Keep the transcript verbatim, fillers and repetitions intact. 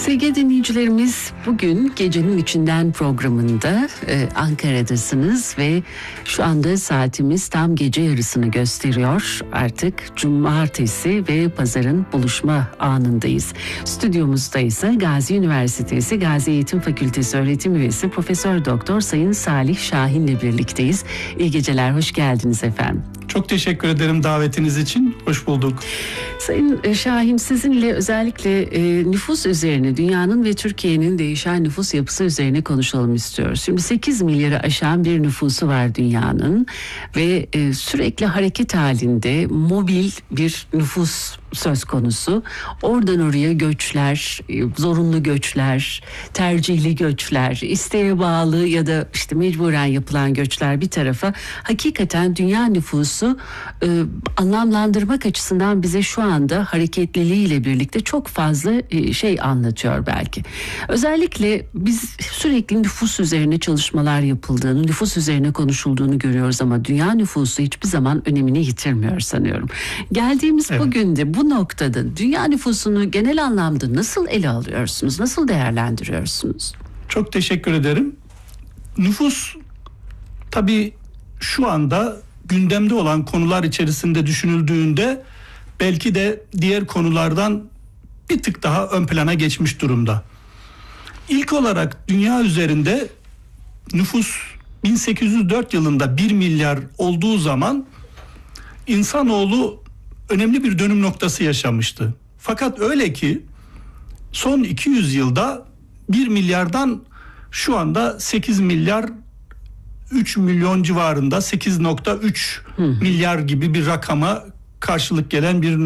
Sevgili dinleyicilerimiz, bugün Gecenin İçinden programında e, Ankara'dasınız ve şu anda saatimiz tam gece yarısını gösteriyor. Artık cumartesi ve pazarın buluşma anındayız. Stüdyomuzda ise Gazi Üniversitesi Gazi Eğitim Fakültesi öğretim üyesi Profesör Doktor Sayın Salih Şahin'le birlikteyiz. İyi geceler, hoş geldiniz efendim. Çok teşekkür ederim davetiniz için. Hoş bulduk. Sayın Şahin, sizinle özellikle e, nüfus üzerine, dünyanın ve Türkiye'nin değişen nüfus yapısı üzerine konuşalım istiyoruz. Şimdi sekiz milyarı aşan bir nüfusu var dünyanın ve e, sürekli hareket halinde mobil bir nüfus söz konusu. Oradan oraya göçler, zorunlu göçler, tercihli göçler, isteğe bağlı ya da işte mecburen yapılan göçler bir tarafa, hakikaten dünya nüfusu e, anlamlandırmak açısından bize şu anda hareketliliğiyle birlikte çok fazla e, şey anlatıyor belki. Özellikle biz sürekli nüfus üzerine çalışmalar yapıldığını, nüfus üzerine konuşulduğunu görüyoruz ama dünya nüfusu hiçbir zaman önemini yitirmiyor sanıyorum. Geldiğimiz evet. Bugün de bu Bu noktada dünya nüfusunu genel anlamda nasıl ele alıyorsunuz? Nasıl değerlendiriyorsunuz? Çok teşekkür ederim. Nüfus tabii şu anda gündemde olan konular içerisinde düşünüldüğünde belki de diğer konulardan bir tık daha ön plana geçmiş durumda. İlk olarak dünya üzerinde nüfus bin sekiz yüz dört yılında bir milyar olduğu zaman insanoğlu önemli bir dönüm noktası yaşamıştı. Fakat öyle ki son iki yüz yılda bir milyardan şu anda sekiz milyar üç milyon civarında, sekiz nokta üç milyar gibi bir rakama karşılık gelen bir